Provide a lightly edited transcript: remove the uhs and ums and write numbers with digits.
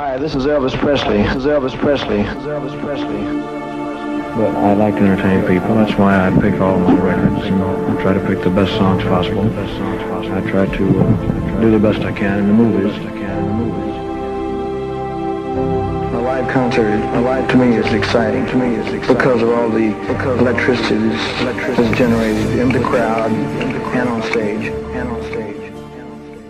Hi, this is Elvis Presley. This is Elvis Presley. This is Elvis Presley. But I like to entertain people. That's why I pick all my records and I try to pick the best songs possible. I try to do the best I can in the movies. A live concert, to me, is exciting. Because of all the electricity that's generated in the crowd and on stage.